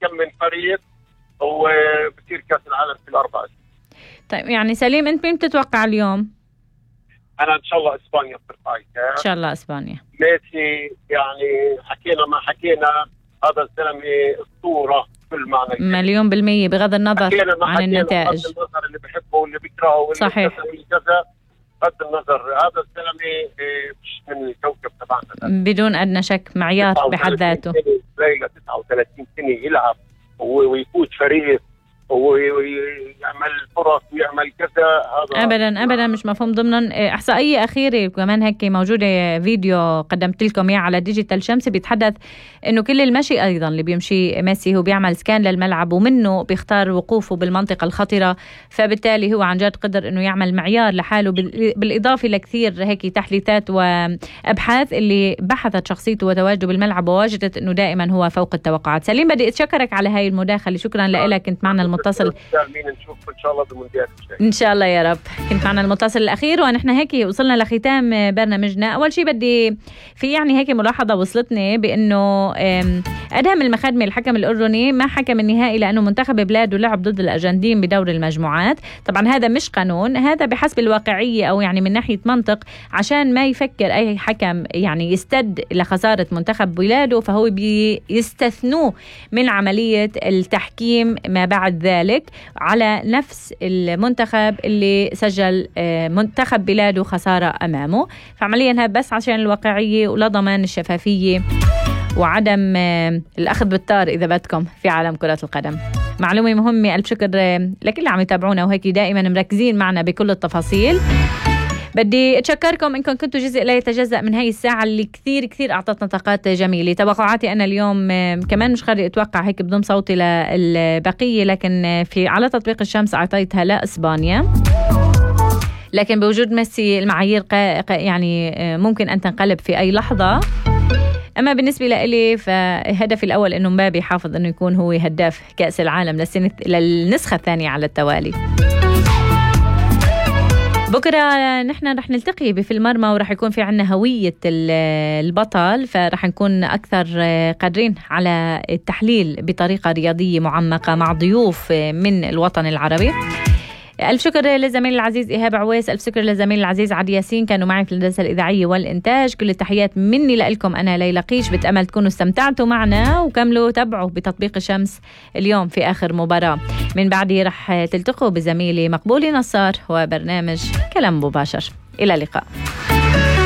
كم من فريق وبصير كاس العالم في الاربع. طيب يعني سليم، انت مين بتتوقع اليوم؟ انا ان شاء الله اسبانيا بترفع ان شاء الله اسبانيا. ميسي يعني حكينا ما حكينا، هذا الزلمه اسطوره كل معنى مليون بالمية، بغض النظر عن النتائج. بغض النظر اللي بحبه واللي بيكرهه واللي صحيح، كذا، بغض النظر هذا الزلمه مش من الكوكب تبعنا بدون ادنى شك، معيار بحد ذاته. 39 سنه يلعب ويفوت فريق ويعمل فرص ويعمل كذا، هذا ابدا مش مفهوم ضمنا. احصائيه اخيره كمان هيك موجوده، فيديو قدمت لكم اياه على ديجيتال شمس، بيتحدث انه كل المشي ايضا اللي بيمشي ميسي هو بيعمل سكان للملعب، ومنه بيختار وقوفه بالمنطقه الخطره، فبالتالي هو عن جد قدر انه يعمل معيار لحاله، بالاضافه لكثير هيك تحليلات وابحاث اللي بحثت شخصيته وتواجده بالملعب، ووجدت انه دائما هو فوق التوقعات. سليم، بدي اتشكرك على هاي المداخله، شكرا لك، كنت معنا المتصل. نشوف ان شاء الله بالمونديال ان شاء الله يا رب. كنت معنا المتصل الاخير، ونحن هيك وصلنا لختام برنامجنا. اول شيء بدي في يعني هيك ملاحظه وصلتني، بانه ادهم المخدمي الحكم الاردني ما حكم النهائي لانه منتخب بلاده لعب ضد الارجنتين بدور المجموعات. طبعا هذا مش قانون، هذا بحسب الواقعيه او يعني من ناحيه منطق، عشان ما يفكر اي حكم يعني يستد لخساره منتخب بلاده، فهو بيستثنوه من عمليه التحكيم ما بعد ذلك على نفس المنتخب اللي سجل منتخب بلاده خسارة أمامه. فعمليا هذا بس عشان الواقعية ولا ضمان الشفافية وعدم الأخذ بالطار إذا بدكم في عالم كرة القدم. معلومة مهمة، ألف شكر لكل اللي عم يتابعونا وهيك دائما مركزين معنا بكل التفاصيل. بدي أتشكركم إنكم كنتوا جزء لا يتجزأ من هاي الساعة اللي كثير أعطتنا طاقات جميلة. توقعاتي أنا اليوم كمان مش قادرة أتوقع هيك بضم صوتي للبقية، لكن على تطبيق الشمس أعطيتها لإسبانيا، لكن بوجود ميسي المعايير يعني ممكن أن تنقلب في أي لحظة. أما بالنسبة لإلي فهدفي الأول إنه مبابي يحافظ إنه يكون هو هداف كأس العالم للنسخة الثانية على التوالي. بكرة نحن رح نلتقي بفي المرمى، ورح يكون في عنا هوية البطل، فرح نكون أكثر قادرين على التحليل بطريقة رياضية معمقة مع ضيوف من الوطن العربي. ألف شكر للزميل العزيز إيهاب عويس، ألف شكر للزميل العزيز عدي ياسين، كانوا معي في الهندسة الإذاعية والإنتاج. كل التحيات مني لكم، أنا ليلى قيش، بتأمل تكونوا استمتعتوا معنا وكملوا تابعوا بتطبيق الشمس اليوم في آخر مباراة. من بعدي رح تلتقوا بزميلي مقبولي نصار وبرنامج كلام مباشر. إلى اللقاء.